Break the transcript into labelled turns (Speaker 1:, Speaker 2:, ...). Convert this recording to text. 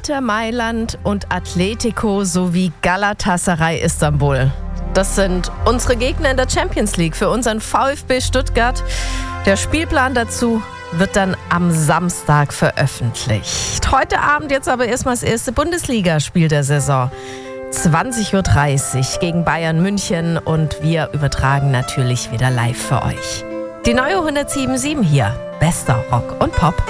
Speaker 1: Inter Mailand und Atletico sowie Galatasaray Istanbul. Das sind unsere Gegner in der Champions League für unseren VfB Stuttgart. Der Spielplan dazu wird dann am Samstag veröffentlicht. Heute Abend jetzt aber erstmal das erste Bundesligaspiel der Saison. 20.30 Uhr gegen Bayern München und wir übertragen natürlich wieder live für euch. Die neue 107.7 hier. Bester Rock und Pop.